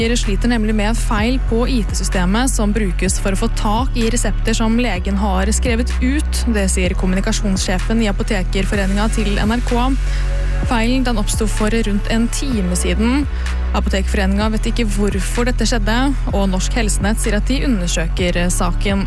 sliter nemlig med feil på IT-systemet som brukes for å få tak I resepter som legen har skrevet ut. Det sier kommunikasjonssjefen I Apotekerforeningen til NRK. Feilen den oppstod for rundt en time siden. Apotekforeningen vet ikke hvorfor dette skjedde, og Norsk Helsenett sier at de undersøker saken.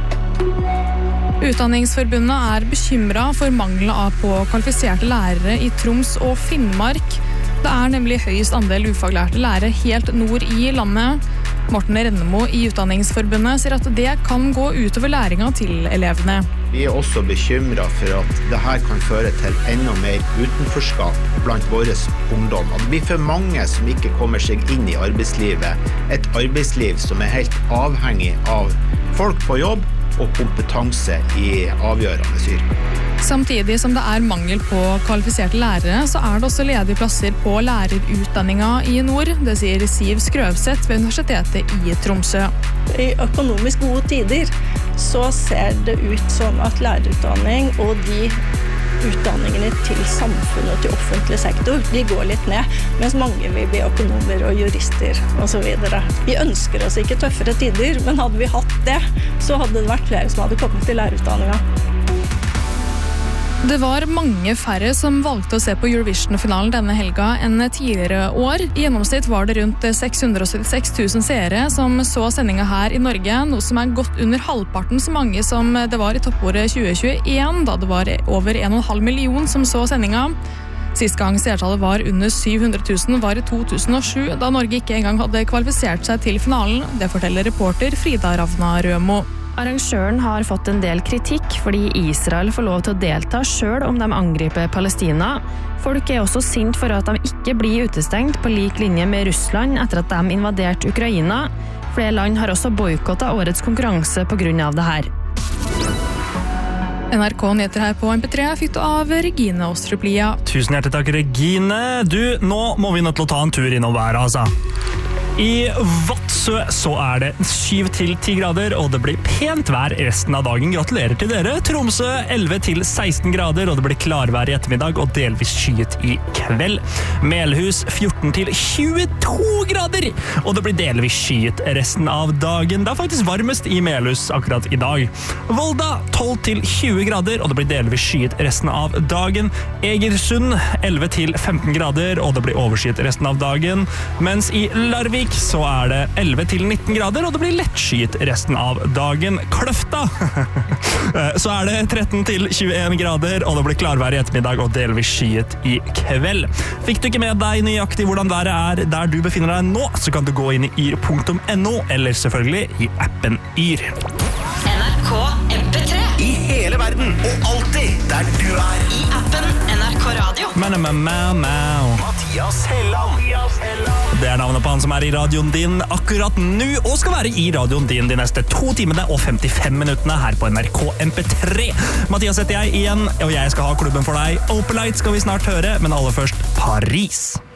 Utdanningsforbundet bekymret for mangelen på kvalifiserte lærere I Troms og Finnmark. Det nemlig høyest andel ufaglærte lærere helt nord I landet. Morten Rennemo I Utdanningsforbundet sier at det kan gå utover læringen til elevene. Vi også bekymret for at dette kan føre til enda mer utenforskap blant våre ungdommer. Det blir for mange som ikke kommer seg inn I arbeidslivet. Et arbeidsliv som helt avhengig av folk på jobb og kompetanse I avgjørende yrker. Samtidig som det mangel på kvalifiserte lærere, så det også ledige plasser på lærerutdanningen I nord. Det sier Siv Skrøvseth ved Universitetet I Tromsø. I økonomisk gode tider så ser det ut som at lærerutdanning og de utdanningene til samfunnet og til offentlig sektor, de går litt ned, mens mange vil bli økonomer og jurister og så videre. Vi ønsker oss ikke tøffere tider, men hadde vi hatt det, så hadde det vært flere som hadde kommet til lærerutdanningen. Det var mange færre som valgte å se på Eurovision-finalen denne helga enn tidligere år. I gjennomsnitt var det rundt 676 000 seere som så sendingen her I Norge, noe som godt under halvparten så mange som det var I toppåret 2021, da det var over 1,5 million som så sendingen. Sist gang seertallet var under 700 000 var I 2007, da Norge ikke engang hadde kvalifisert seg til finalen. Det forteller reporter Frida Ravna Rømo. Arrangøren har fått en del kritikk fordi Israel får lov til å delta selv om de angriper Palestina. Folk også sint for at de ikke blir utestengt på lik linje med Russland etter at de invaderte Ukraina. Flere land har også boykottet årets konkurranse på grunn av det her. NRK Nyheter her på MP3 fikk du av Regine Ostruplia. Tusen hjertelig takk, Regine. Du, nå må vi nødt til å ta en tur innom været, altså. I Vadsø så det 7-10 grader, og det blir pent vær resten av dagen. Gratulerer til dere. Tromsø 11-16 grader, og det blir klarvær I ettermiddag og delvis skyet I kveld. Melhus 14-22 grader, og det blir delvis skyet resten av dagen. Det faktisk varmest I Melhus akkurat I dag. Volda 12-20 grader, og det blir delvis skyet resten av dagen. Egersund 11-15 grader, og det blir overskyet resten av dagen. Mens I Larvik så det 11-19 grader, og det blir lettskyet resten av dagen. Kløfta så det 13-21 grader, og det blir klarvær I ettermiddag og delvis skyet I kveld. Fikk du ikke med deg nøyaktig hvordan været der du befinner deg nå, så kan du gå inn I yr.no, eller selvfølgelig I appen Yr. NRK MP3 I hele verden, og alltid der du I appen NRK Radio. Mathias Helland. Det navnet på han som I radioen din akkurat nå, og skal være I radioen din de neste 2 timene og 55 minuttene her på NRK MP3. Mathias heter jeg igjen, og jeg skal ha klubben for deg. Opelite skal vi snart høre, men aller først Paris.